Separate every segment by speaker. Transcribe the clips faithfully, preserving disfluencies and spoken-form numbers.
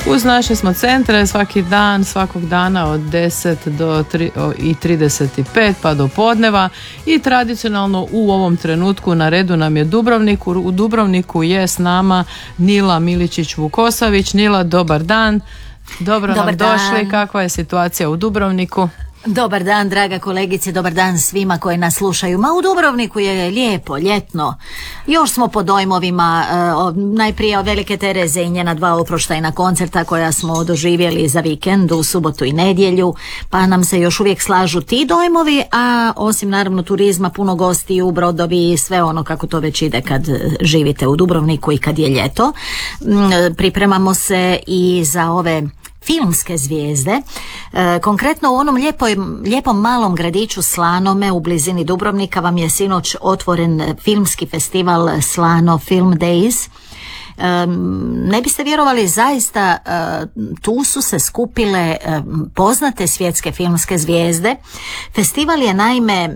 Speaker 1: Uz naše smo centre svaki dan, svakog dana od deset do trideset pet pa do podneva i tradicionalno u ovom trenutku na redu nam je Dubrovnik. U Dubrovniku je s nama Nila Miličić-Vukosavić. Nila, dobar dan. Dobro
Speaker 2: dobar
Speaker 1: nam
Speaker 2: dan.
Speaker 1: Došli. Kakva je situacija u Dubrovniku?
Speaker 2: Dobar dan, draga kolegice, dobar dan svima koji nas slušaju. Ma u Dubrovniku je lijepo, ljetno. Još smo po dojmovima, uh, najprije velike Tereze i njena dva oproštajna koncerta koja smo doživjeli za vikend u subotu i nedjelju, pa nam se još uvijek slažu ti dojmovi, a osim naravno turizma, puno gostiju, brodovi i sve ono kako to već ide kad živite u Dubrovniku i kad je ljeto. Pripremamo se i za ove filmske zvijezde. E, konkretno u onom lijepoj, lijepom malom gradiću Slanome u blizini Dubrovnika vam je sinoć otvoren filmski festival Slano Film Days. Ne biste vjerovali, zaista tu su se skupile poznate svjetske filmske zvijezde. Festival je naime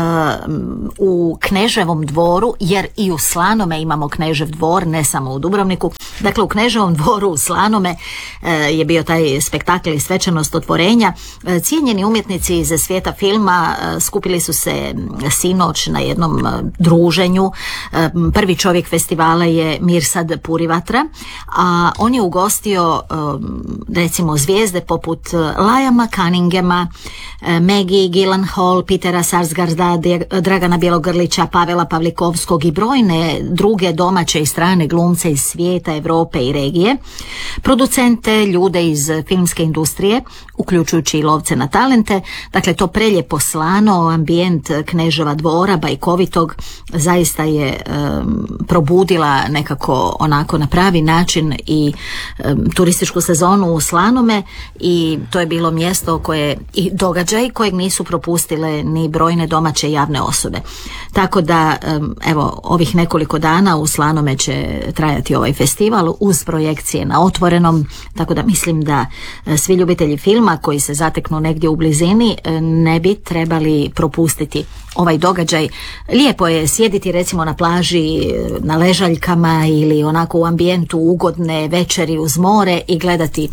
Speaker 2: u Kneževom dvoru, jer i u Slanome imamo Knežev dvor, ne samo u Dubrovniku. Dakle, u Kneževom dvoru u Slanome je bio taj spektakl i svečanost otvorenja. Cijenjeni umjetnici iz svijeta filma skupili su se sinoć na jednom druženju. Prvi čovjek festivala je Mirsad Purivatra, a on je ugostio recimo zvijezde poput Liama Cunninghama, Maggie Gyllenhaal, Petera Sarsgaarda, Dragana Bjelogrlića, Pavela Pavlikovskog i brojne druge domaće i strane glumce iz svijeta, Europe i regije, producente, ljude iz filmske industrije, uključujući i lovce na talente. Dakle, to prelijepo Slano, ambijent Kneževa dvora, bajkovitog, zaista je um, probudila nekako onako na pravi način i um, turističku sezonu u Slanome, i to je bilo mjesto koje i događaj kojeg nisu propustile ni brojne domaće javne osobe. Tako da um, evo, ovih nekoliko dana u Slanome će trajati ovaj festival uz projekcije na otvorenom, tako da mislim da uh, svi ljubitelji filma koji se zateknu negdje u blizini uh, ne bi trebali propustiti ovaj događaj. Lijepo je sjediti recimo na plaži, na ležaljkama ili onako u ambijentu ugodne večeri uz more i gledati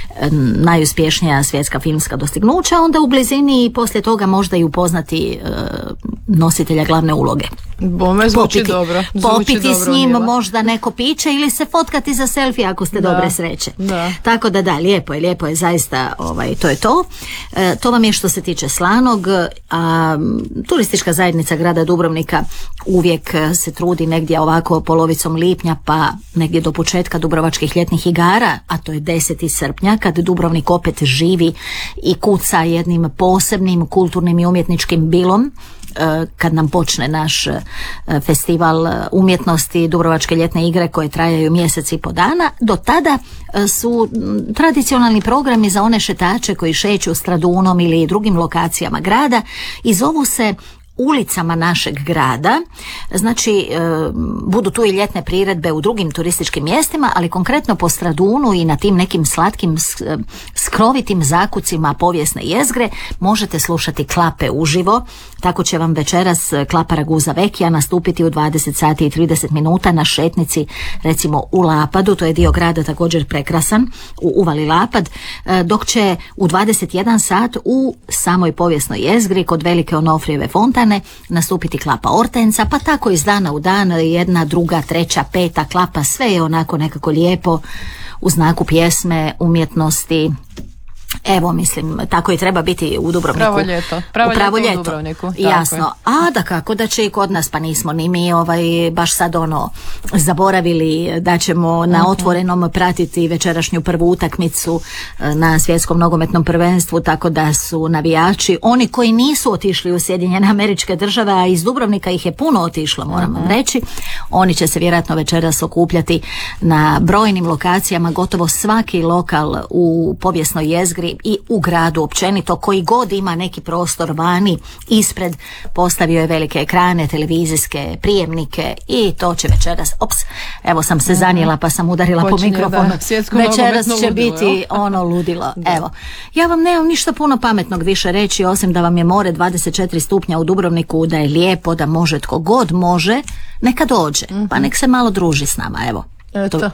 Speaker 2: najuspješnija svjetska filmska dostignuća, onda u blizini i poslije toga možda i upoznati uh, nositelja glavne uloge.
Speaker 1: Bome zvuči popiti, dobro. Zvuči
Speaker 2: popiti
Speaker 1: dobro,
Speaker 2: s njim
Speaker 1: Nila.
Speaker 2: Možda neko piće ili se fotkati za selfie ako ste
Speaker 1: da,
Speaker 2: dobre sreće.
Speaker 1: Da.
Speaker 2: Tako da da, lijepo je, lijepo je zaista, ovaj, to je to. E, to vam je što se tiče Slanog, a turistička zajednica grada Dubrovnika uvijek se trudi negdje ovako polovicom lipnja pa negdje do početka Dubrovačkih ljetnih igara, a to je deseti srpnja, kad Dubrovnik opet živi i kuca jednim posebnim kulturnim i umjetničkim bilom, kad nam počne naš festival umjetnosti Dubrovačke ljetne igre koje trajaju mjesec i po dana. Do tada su tradicionalni programi za one šetače koji šeću Stradunom ili drugim lokacijama grada i zovu se ulicama našeg grada. Znači e, budu tu i ljetne priredbe u drugim turističkim mjestima, ali konkretno po Stradunu i na tim nekim slatkim skrovitim zakucima povijesne jezgre možete slušati klape uživo. Tako će vam večeras klapa Raguza Vekija nastupiti u dvadeset sati i trideset minuta na šetnici recimo u Lapadu, to je dio grada također prekrasan, u Uvali Lapad, e, dok će u dvadeset jedan sat u samoj povijesnoj jezgri kod Velike Onofrijeve fontane nastupiti klapa Ortenca, pa tako iz dana u dan jedna, druga, treća, peta klapa, sve je onako nekako lijepo u znaku pjesme, umjetnosti. Evo, mislim, tako i treba biti u Dubrovniku.
Speaker 1: Pravo ljeto. Pravo,
Speaker 2: pravo
Speaker 1: ljeto,
Speaker 2: ljeto
Speaker 1: u Dubrovniku.
Speaker 2: Jasno. A da kako da će i kod nas, pa nismo ni mi ovaj, baš sad ono zaboravili da ćemo na otvorenom pratiti večerašnju prvu utakmicu na svjetskom nogometnom prvenstvu, tako da su navijači, oni koji nisu otišli u Sjedinjene Američke Države, a iz Dubrovnika ih je puno otišlo, moram vam reći, oni će se vjerojatno večeras okupljati na brojnim lokacijama, gotovo svaki lokal u povijesnoj jezgri i u gradu općenito, koji god ima neki prostor vani ispred, postavio je velike ekrane, televizijske prijemnike i to će večeras, ops, evo sam se zanijela pa sam udarila
Speaker 1: Počinje,
Speaker 2: po mikrofonu,
Speaker 1: da,
Speaker 2: večeras će
Speaker 1: ludilo,
Speaker 2: biti
Speaker 1: jel?
Speaker 2: ono ludilo. Evo, ja vam nemam ništa puno pametnog više reći, osim da vam je more dvadeset četiri stupnja u Dubrovniku, da je lijepo, da može tko god može, neka dođe, mm-hmm. pa nek se malo druži s nama, evo.
Speaker 1: Eto.
Speaker 2: To,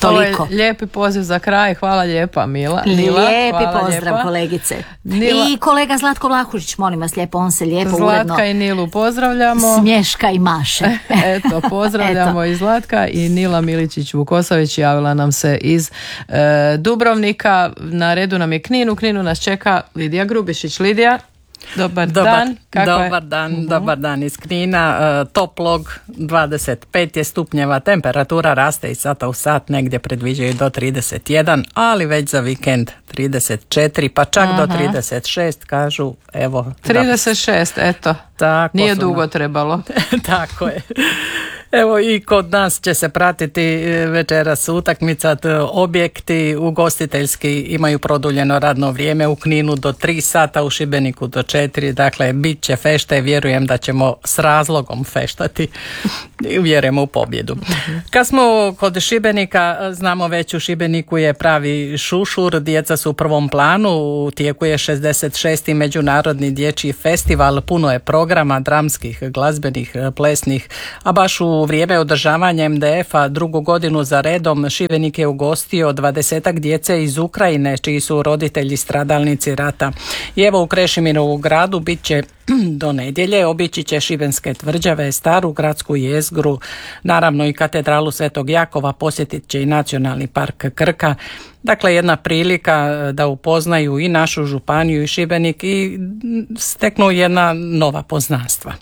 Speaker 2: Toliko.
Speaker 1: Ovo je lijepi poziv za kraj, hvala lijepa Mila.
Speaker 2: Lijepi
Speaker 1: hvala
Speaker 2: pozdrav
Speaker 1: lijepa.
Speaker 2: Kolegice.
Speaker 1: Nila.
Speaker 2: I kolega Zlatko Vlahušić, molim vas lijepo, on se lijepo
Speaker 1: Zlatka
Speaker 2: uredno
Speaker 1: i Nilu pozdravljamo.
Speaker 2: smješka i maše.
Speaker 1: Eto, pozdravljamo i Zlatka i Nila Miličić-Vukosavić javila nam se iz e, Dubrovnika. Na redu nam je Knin, u Kninu nas čeka Lidija Grubišić. Lidija, dobar,
Speaker 3: dobar
Speaker 1: dan. Kako
Speaker 3: dobar
Speaker 1: je?
Speaker 3: dan,
Speaker 1: uh-huh.
Speaker 3: dobar dan iz Knina. E, toplog, dvadeset pet je stupnjeva, temperatura raste iz sata u sat, negdje predviđaju do trideset jedan, ali već za vikend trideset četiri, pa čak uh-huh. do trideset šest, kažu, evo.
Speaker 1: trideset šest,
Speaker 3: da,
Speaker 1: eto.
Speaker 3: tako
Speaker 1: Nije
Speaker 3: su,
Speaker 1: dugo trebalo.
Speaker 3: Tako je. Evo i kod nas će se pratiti večeras utakmica, objekti ugostiteljski imaju produljeno radno vrijeme, u Kninu do tri sata, u Šibeniku do četiri, dakle bit će fešte, vjerujem da ćemo s razlogom feštati i vjerujemo u pobjedu. Kad smo kod Šibenika, znamo već u Šibeniku je pravi šušur, djeca su u prvom planu, u tijeku je šezdeset šesti Međunarodni dječji festival, puno je programa dramskih, glazbenih, plesnih, a baš u U vrijeme održavanja em de ef-a drugu godinu za redom Šibenik je ugostio dvadesetak djece iz Ukrajine čiji su roditelji stradalnici rata. I evo u Krešiminovu gradu bit će do nedjelje, obići će šibenske tvrđave, staru gradsku jezgru, naravno i katedralu Svetog Jakova, posjetit će i Nacionalni park Krka. Dakle, jedna prilika da upoznaju i našu županiju i Šibenik i steknu jedna nova poznanstva.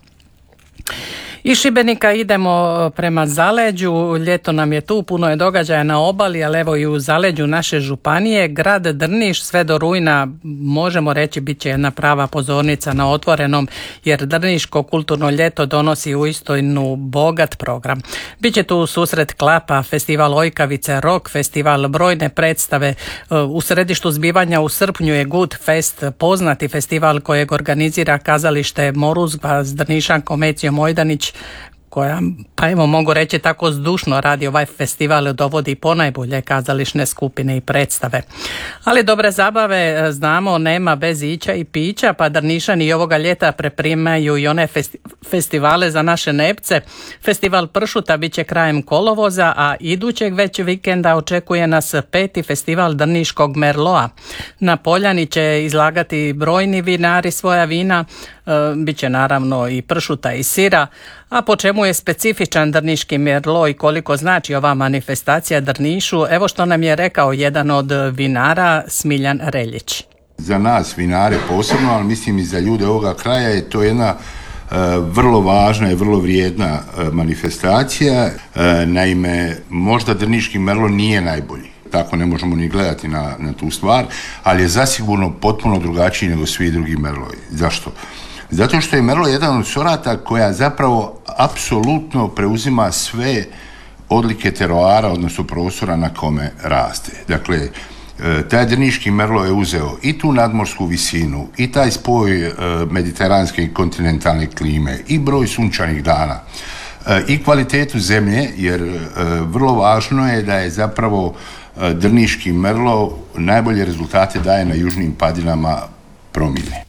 Speaker 3: Iz Šibenika idemo prema zaleđu, ljeto nam je tu, puno je događaja na obali, ali evo i u zaleđu naše županije. Grad Drniš sve do rujna, možemo reći, bit će jedna prava pozornica na otvorenom, jer Drniško kulturno ljeto donosi uistinu bogat program. Biće tu susret klapa, festival Ojkavice, rock festival, brojne predstave. U središtu zbivanja u srpnju je Good Fest, poznati festival kojeg organizira kazalište Moruzgva s Drnišankom Ecijom Mojdanić, koja, pa evo mogu reći tako zdušno radi ovaj festival, dovodi ponajbolje kazališne skupine i predstave. Ali dobre zabave, znamo, nema bez ića i pića, pa Drnišani i ovoga ljeta pripremaju i one festi- festivale za naše nepce. Festival pršuta bit će krajem kolovoza, a idućeg već vikenda očekuje nas peti festival Drniškog merloa. Na Poljani će izlagati brojni vinari svoja vina, e, bit će naravno i pršuta i sira. A po čemu je specifičan Drniški merlo i koliko znači ova manifestacija Drnišu, evo što nam je rekao jedan od vinara, Smiljan Reljić.
Speaker 4: Za nas vinare posebno, ali mislim i za ljude ovoga kraja je to jedna uh, vrlo važna i vrlo vrijedna uh, manifestacija. Uh, naime, možda Drniški merlo nije najbolji, tako ne možemo ni gledati na, na tu stvar, ali je zasigurno potpuno drugačiji nego svi drugi merlovi. Zašto? Zato što je merlo jedan od sorata koja zapravo apsolutno preuzima sve odlike teroara, odnosno prostora na kome raste. Dakle, taj Drniški merlo je uzeo i tu nadmorsku visinu, i taj spoj mediteranske i kontinentalne klime, i broj sunčanih dana, i kvalitetu zemlje, jer vrlo važno je da je zapravo Drniški merlo najbolje rezultate daje na južnim padinama Promine.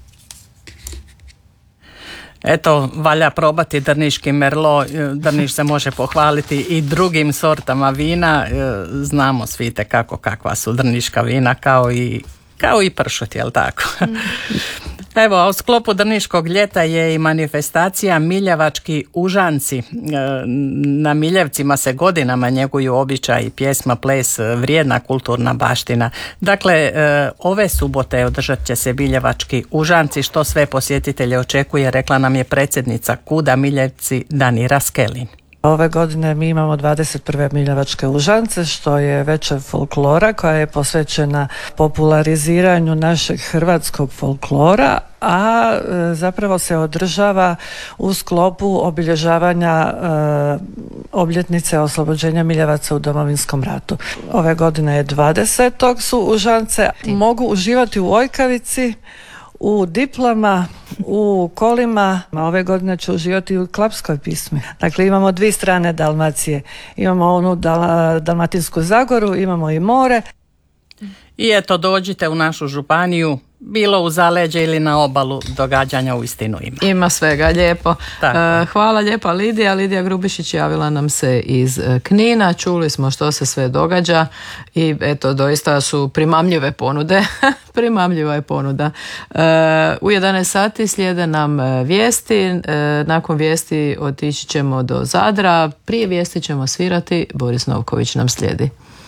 Speaker 3: Eto, valja probati Drniški merlo, Drniš se može pohvaliti i drugim sortama vina, znamo svi kako kakva su drniška vina, kao i, kao i pršut, jel tako? Mm. Evo, a u sklopu Drniškog ljeta je i manifestacija Miljavački užanci. Na Miljevcima se godinama njeguju običaj, pjesma, ples, vrijedna kulturna baština. Dakle, ove subote održat će se Miljavački užanci, što sve posjetitelje očekuje, rekla nam je predsjednica KUD-a Miljevci Danira Skelin.
Speaker 5: Ove godine mi imamo dvadeset prve Miljavačke užance, što je večer folklora koja je posvećena populariziranju našeg hrvatskog folklora, a e, zapravo se održava u sklopu obilježavanja e, obljetnice oslobođenja Miljavaca u Domovinskom ratu. Ove godine je dvadesetog su užance, mogu uživati u Ojkavici, u diplama, u kolima. Ove godine ću uživati u klapskoj pismi. Dakle, imamo dvije strane Dalmacije. Imamo onu Dal- Dalmatinsku Zagoru, imamo i more.
Speaker 3: I eto, dođite u našu županiju, bilo u zaleđe ili na obalu, događanja uistinu ima.
Speaker 1: Ima svega, lijepo.
Speaker 3: Tako.
Speaker 1: E, hvala lijepa Lidija. Lidija Grubišić javila nam se iz Knina. Čuli smo što se sve događa i eto, doista su primamljive ponude. Primamljiva je ponuda. E, u jedanaest sati slijede nam vijesti. E, nakon vijesti otići ćemo do Zadra. Prije vijesti ćemo svirati. Boris Novković nam slijedi.